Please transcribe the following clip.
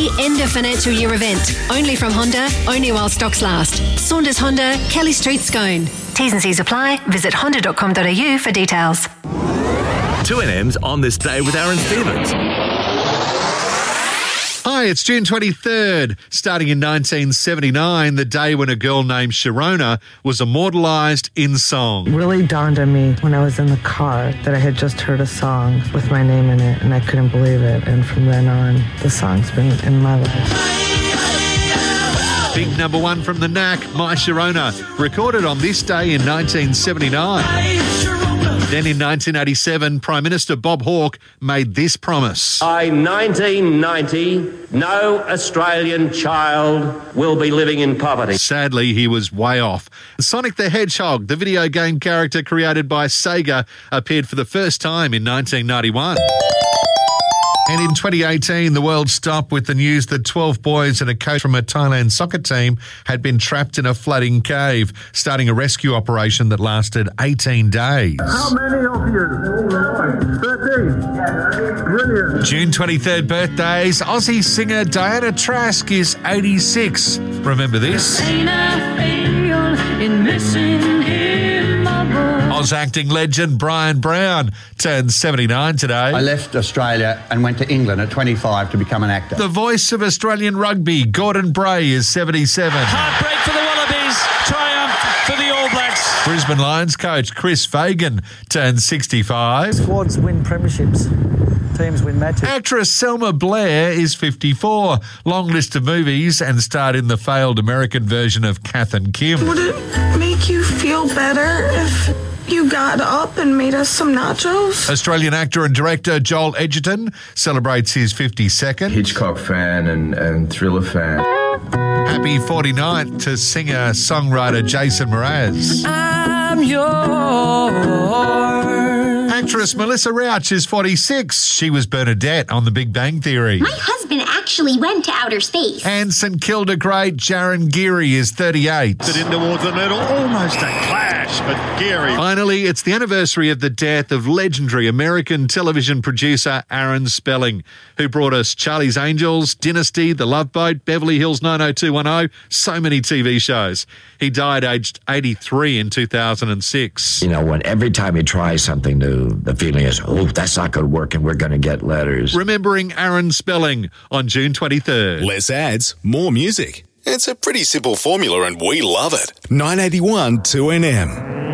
free end of financial year event. Only from Honda, only while stocks last. Saunders Honda, Kelly Street, Scone. T's and C's apply. Visit honda.com.au for details. 2NM's On This Day with Aaron Stevens. Hi, it's June 23rd. Starting in 1979, the day when a girl named Sharona was immortalised in song. Really dawned on me when I was in the car that I had just heard a song with my name in it, and I couldn't believe it. And from then on, the song's been in my life. Big number one from the Knack, My Sharona, recorded on this day in 1979. Then in 1987, Prime Minister Bob Hawke made this promise. By 1990, no Australian child will be living in poverty. Sadly, he was way off. Sonic the Hedgehog, the video game character created by Sega, appeared for the first time in 1991. And in 2018, the world stopped with the news that 12 boys and a coach from a Thailand soccer team had been trapped in a flooding cave, starting a rescue operation that lasted 18 days. How many of you? 13. Brilliant. June 23rd birthdays. Aussie singer Diana Trask is 86. Remember this? Oz acting legend Brian Brown turned 79 today. I left Australia and went to England at 25 to become an actor. The voice of Australian rugby, Gordon Bray, is 77. Heartbreak for the Wallabies, triumph for the All Blacks. Brisbane Lions coach Chris Fagan turned 65. Squads win premierships. Teams win matches. Actress Selma Blair is 54. Long list of movies and starred in the failed American version of Kath and Kim. Would it make you feel better if you got up and made us some nachos? Australian actor and director Joel Edgerton celebrates his 52nd. Hitchcock fan and thriller fan. Happy 49th to singer-songwriter Jason Mraz. I'm yours. Actress Melissa Rauch is 46. She was Bernadette on The Big Bang Theory. My husband actually went to outer space. And St Kilda great Jaron Geary is 38. It in towards the middle, almost a clash, but Geary. Finally, it's the anniversary of the death of legendary American television producer Aaron Spelling, who brought us Charlie's Angels, Dynasty, The Love Boat, Beverly Hills 90210, so many TV shows. He died aged 83 in 2006. You know, when every time you try something new, the feeling is, oh, that's not going to work and we're going to get letters. Remembering Aaron Spelling on June 23rd. Less ads, more music. It's a pretty simple formula and we love it. 981 2NM.